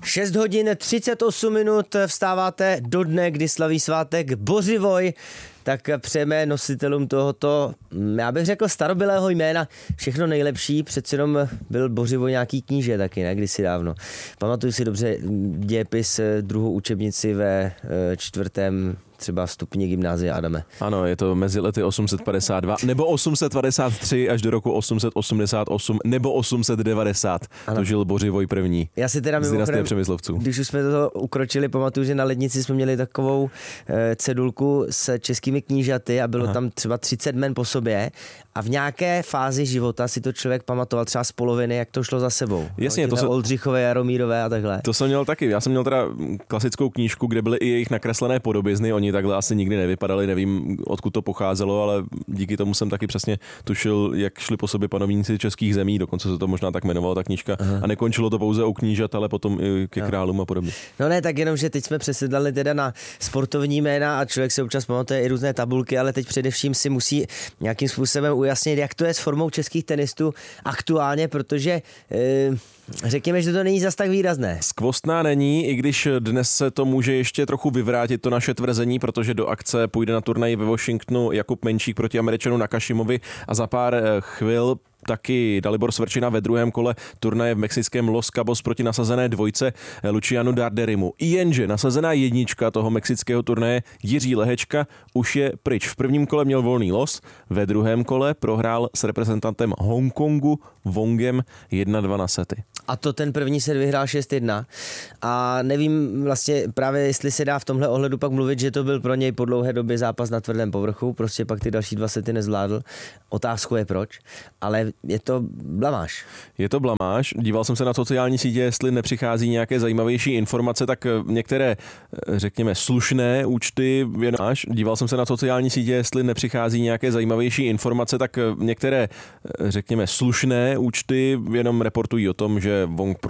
6 hodin 38 minut vstáváte do dne, kdy slaví svátek Bořivoj, tak přejeme nositelům tohoto, já bych řekl, starobylého jména všechno nejlepší. Přece jenom byl Bořivoj nějaký kníže taky, ne? Kdysi dávno. Pamatuju si dobře dějepis, druhou učebnici ve 4. třeba stupni gymnázia, Adame. Ano, je to mezi lety 852 nebo 853 až do roku 888 nebo 890. Ano. To žil Bořivoj první. Já si teda mimochodem, Přemyslovců. Když už jsme to ukročili, pamatuju, že na Lednici jsme měli takovou cedulku s českými knížaty a bylo tam třeba 30 jmen po sobě a v nějaké fázi života si to člověk pamatoval třeba z poloviny, jak to šlo za sebou. Jasně, to Oldřichové, Jaromírové a takhle. To jsem měl taky. Já jsem měl teda klasickou knížku, kde byly i jejich nakreslené podobizny. Oni takhle asi nikdy nevypadali, nevím, odkud to pocházelo, ale díky tomu jsem taky přesně tušil, jak šli po sobě panovníci českých zemí, dokonce se to možná tak jmenovalo ta knížka. A nekončilo to pouze u knížat, ale potom i ke králům a podobně. No ne, tak jenom, že teď jsme přesedlali teda na sportovní jména a člověk se občas pamatuje i různé tabulky, ale teď především si musí nějakým způsobem ujasnit, jak to je s formou českých tenistů aktuálně, protože řekněme, že to není zas tak výrazné. Skvostná není, i když dnes se to může ještě trochu vyvrátit, to naše tvrzení, protože do akce půjde na turnaj ve Washingtonu Jakub Menčík proti Američanu Nakashimovi a za pár chvil taky Dalibor Svrčina ve druhém kole turnaje v mexickém Los Cabos proti nasazené dvojce Lucianu Darderimu. Jenže nasazená jednička toho mexického turnaje Jiří Lehečka už je pryč. V prvním kole měl volný los, ve druhém kole prohrál s reprezentantem Hongkongu Wongem 1-2 na sety. A to ten první set vyhrál 6-1 a nevím vlastně právě, jestli se dá v tomhle ohledu pak mluvit, že to byl pro něj po dlouhé době zápas na tvrdém povrchu, prostě pak ty další 2 sety nezvládl. Otázku je proč, ale je to blamáž. Je to blamáž. Díval jsem se na sociální sítě, jestli nepřichází nějaké zajímavější informace, tak některé, řekněme, slušné účty Díval jsem se na sociální sítě, jestli nepřichází nějaké zajímavější informace, tak některé, řekněme, slušné účty jenom reportují o tom, že Wong